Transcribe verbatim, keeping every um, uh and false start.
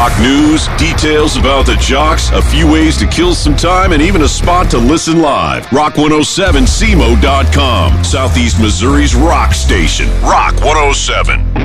Rock news, details about the jocks, a few ways to kill some time, and even a spot to listen live. rock one oh seven C M O dot com, Southeast Missouri's rock station. Rock one oh seven.